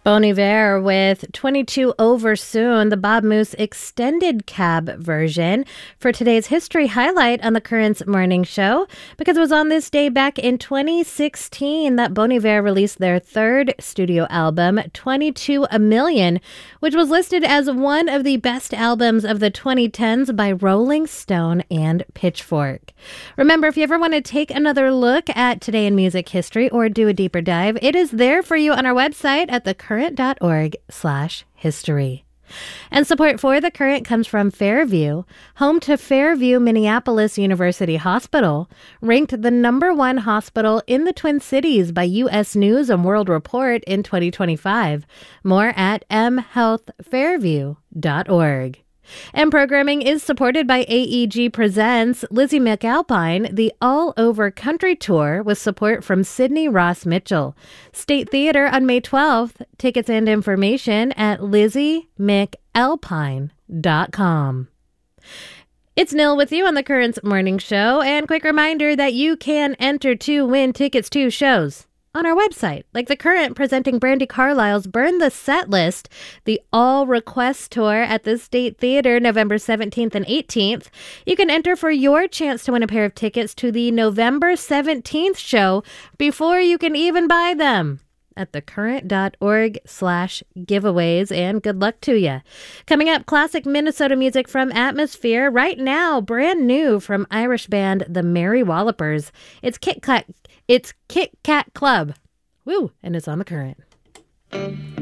Bon Iver with 22 Over Soon, the Bob Moose extended cab version for today's history highlight on the Currents Morning Show, because it was on this day back in 2016 that Bon Iver released their third studio album, 22 A Million, which was listed as one of the best albums of the 2010s by Rolling Stone and Pitchfork. Remember, if you ever want to take another look at Today in Music History or do a deeper dive, it is there for you on our website at thecurrent.org/history. And support for The Current comes from Fairview, home to Fairview Minneapolis University Hospital, ranked the #1 hospital in the Twin Cities by U.S. News and World Report in 2025. More at mhealthfairview.org. And programming is supported by AEG Presents Lizzie McAlpine, the All Over Country Tour, with support from Sydney Ross Mitchell. State Theater on May 12th. Tickets and information at LizzieMcAlpine.com. It's Nil with you on the Currents Morning Show, and quick reminder that you can enter to win tickets to shows on our website, like The Current presenting Brandi Carlile's Burn the Set List, the All Request Tour at the State Theater November 17th and 18th. You can enter for your chance to win a pair of tickets to the November 17th show before you can even buy them at thecurrent.org/giveaways, and good luck to you. Coming up, classic Minnesota music from Atmosphere. Right now, brand new from Irish band The Merry Wallopers. It's Kit Kat Club. Woo! And it's on The Current.